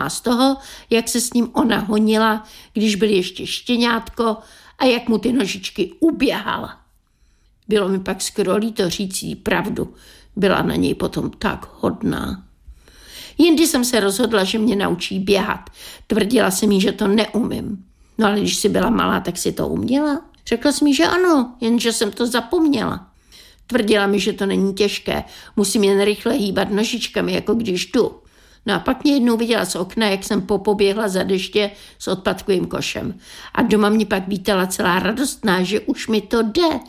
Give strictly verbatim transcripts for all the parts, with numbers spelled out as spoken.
má z toho, jak se s ním ona honila, když byl ještě štěňátko a jak mu ty nožičky uběhala. Bylo mi pak skoro líto říct jí pravdu. Byla na něj potom tak hodná. Jindy jsem se rozhodla, že mě naučí běhat. Tvrdila jsem jí, že to neumím. No ale když jsi byla malá, tak si to uměla. Řekla jsem jí, že ano, jenže jsem to zapomněla. Tvrdila mi, že to není těžké. Musím jen rychle hýbat nožičkami, jako když jdu. No a pak mě jednou viděla z okna, jak jsem popoběhla za deště s odpadkovým košem. A doma mě pak vítala celá radostná, že už mi to jde.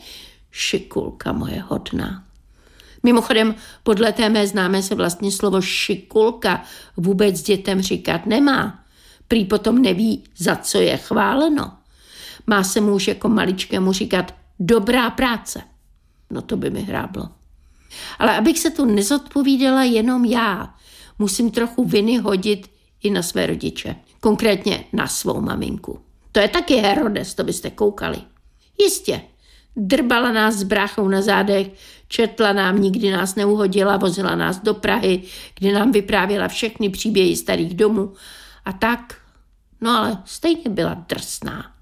Šikulka moje hodná. Mimochodem, podle té mé známé se vlastně slovo šikulka vůbec dětem říkat nemá. Prý potom neví, za co je chváleno. Má se mu už jako maličkému říkat dobrá práce. No to by mi hráblo. Ale abych se tu nezodpovídala jenom já, musím trochu viny hodit i na své rodiče. Konkrétně na svou maminku. To je taky Herodes, to byste koukali. Jistě, drbala nás s bráchou na zádech, četla nám, nikdy nás neuhodila, vozila nás do Prahy, kde nám vyprávěla všechny příběhy starých domů. A tak, no ale stejně byla drsná.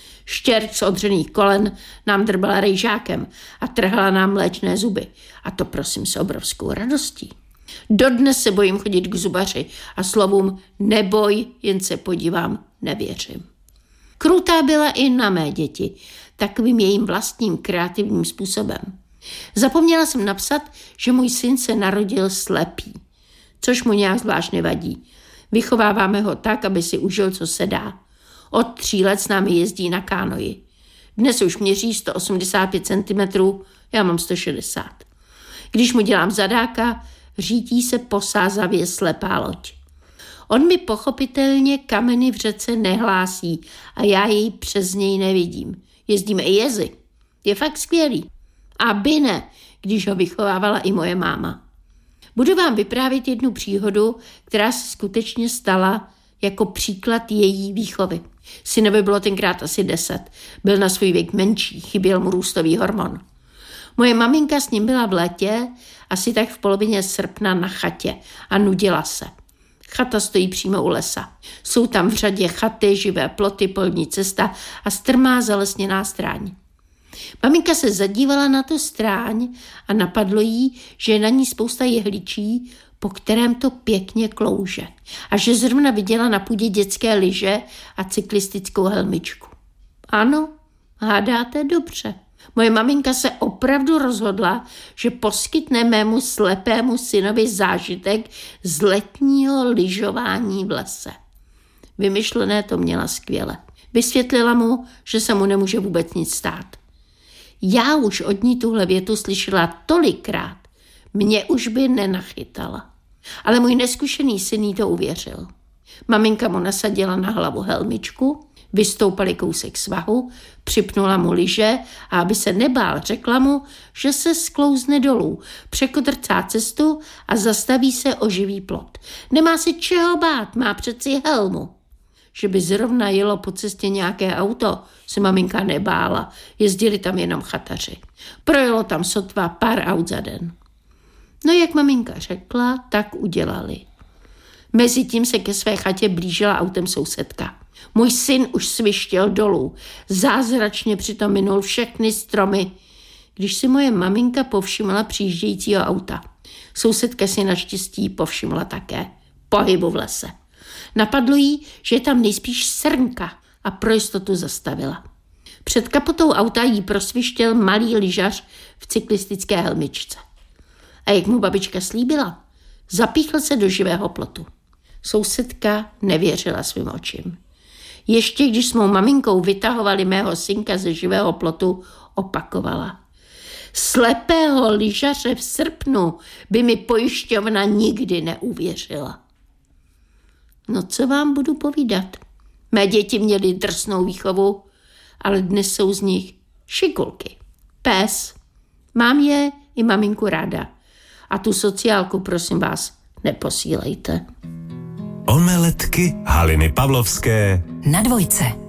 Štěrk z odřených kolen nám drbala rejžákem a trhala nám mléčné zuby. A to prosím s obrovskou radostí. Dodnes se bojím chodit k zubaři a slovům neboj, jen se podívám, nevěřím. Krutá byla i na mé děti, takovým jejím vlastním kreativním způsobem. Zapomněla jsem napsat, že můj syn se narodil slepý, což mu nějak zvlášť nevadí. Vychováváme ho tak, aby si užil, co se dá. Od tří let s námi jezdí na kánoji. Dnes už měří sto osmdesát pět centimetrů, já mám sto šedesát. Když mu dělám zadáka, řítí se posázavě slepá loď. On mi pochopitelně kameny v řece nehlásí a já jej přes něj nevidím. Jezdíme i jezy. Je fakt skvělý. Aby ne, když ho vychovávala i moje máma. Budu vám vyprávět jednu příhodu, která se skutečně stala jako příklad její výchovy. Synovi bylo tenkrát asi deset. Byl na svůj věk menší, chyběl mu růstový hormon. Moje maminka s ním byla v létě, asi tak v polovině srpna na chatě a nudila se. Chata stojí přímo u lesa. Jsou tam v řadě chaty, živé ploty, polní cesta a strmá zalesněná stráň. Maminka se zadívala na tu stráň a napadlo jí, že je na ní spousta jehličí, po kterém to pěkně klouže. A že zrovna viděla na půdě dětské lyže a cyklistickou helmičku. Ano, hádáte dobře. Moje maminka se opravdu rozhodla, že poskytne mému slepému synovi zážitek z letního lyžování v lese. Vymyšlené to měla skvěle. Vysvětlila mu, že se mu nemůže vůbec nic stát. Já už od ní tuhle větu slyšela tolikrát, mě už by nenachytala. Ale můj neskušený syn jí to uvěřil. Maminka mu nasadila na hlavu helmičku, vystoupali kousek svahu, připnula mu lyže a aby se nebál, řekla mu, že se sklouzne dolů, překodrcá cestu a zastaví se o živý plot. Nemá se čeho bát, má přeci helmu. Že by zrovna jelo po cestě nějaké auto, se maminka nebála, jezdili tam jenom chataři. Projelo tam sotva pár aut za den. No jak maminka řekla, tak udělali. Mezitím se ke své chatě blížila autem sousedka. Můj syn už svištěl dolů, zázračně přitom minul všechny stromy, když si moje maminka povšimla přijíždějícího auta. Sousedka si naštěstí povšimla také pohybu v lese. Napadlo jí, že je tam nejspíš srnka a pro jistotu zastavila. Před kapotou auta jí prosvištěl malý lyžař v cyklistické helmičce. A jak mu babička slíbila, zapíchl se do živého plotu. Sousedka nevěřila svým očím. Ještě když s mou maminkou vytahovali mého synka ze živého plotu, opakovala. Slepého lyžaře v srpnu by mi pojišťovna nikdy neuvěřila. No co vám budu povídat? Mé děti měly drsnou výchovu, ale dnes jsou z nich šikulky. Pes. Mám je i maminku ráda. A tu sociálku, prosím vás, neposílejte. Omeletky Haliny Pavlovské na Dvojce.